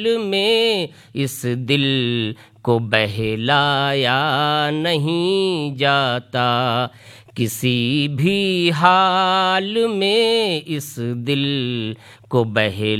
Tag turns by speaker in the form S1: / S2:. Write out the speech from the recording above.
S1: में इस दिल को बहलाया नहीं जाता, किसी भी हाल में इस दिल को बहलाया